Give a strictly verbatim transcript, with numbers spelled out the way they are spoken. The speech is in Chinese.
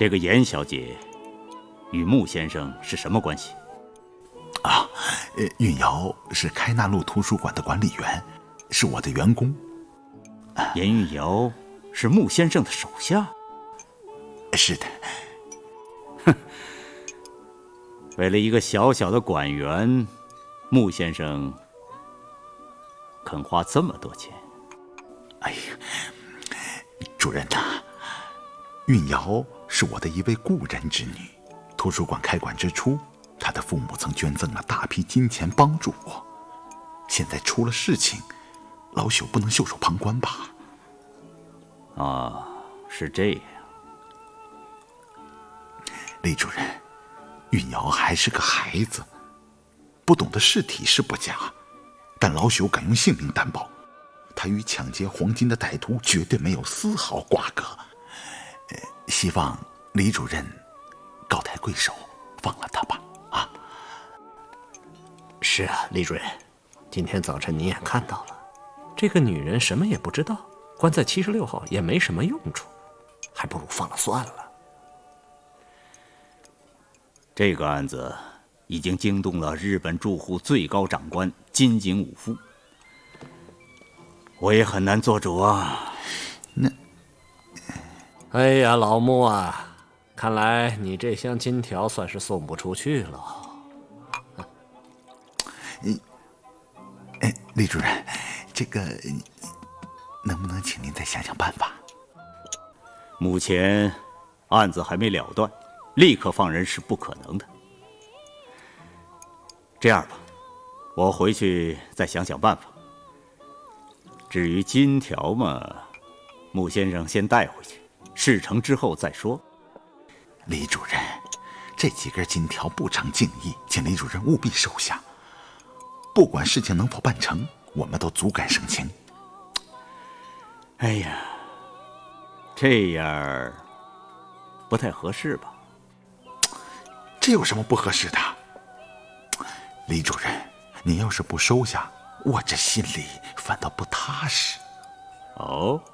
这个严小姐与穆先生是什么关系？ 啊，呃，运瑶是开纳路图书馆的管理员，是我的员工。 严运瑶是穆先生的手下？ 是的。 哼，为了一个小小的馆员，穆先生肯花这么多钱？ 哎呀，主任呐、啊，运瑶是我的一位故人之女。图书馆开馆之初，她的父母曾捐赠了大批金钱帮助我。现在出了事情，老朽不能袖手旁观吧？ 啊，是这样。 李主任，运瑶还是个孩子，不懂得事体是不假，但老朽敢用性命担保，他与抢劫黄金的歹徒绝对没有丝毫瓜葛。呃，希望李主任高抬贵手，放了他吧。啊， 是啊，李主任，今天早晨你也看到了，这个女人什么也不知道，关在七十六号也没什么用处，还不如放了算了。 这个案子已经惊动了日本驻沪最高长官金井武夫，我也很难做主啊。 那， 哎呀，老穆啊，看来你这箱金条算是送不出去了。 哎，李主任，这个能不能请您再想想办法？ 目前案子还没了断，立刻放人是不可能的。这样吧，我回去再想想办法。至于金条嘛，穆先生先带回去，事成之后再说。 李主任，这几根金条不成敬意，请李主任务必收下。不管事情能否办成，我们都足感盛情。 哎呀，这样不太合适吧？ 这有什么不合适的？李主任，您要是不收下，我这心里反倒不踏实。 哦。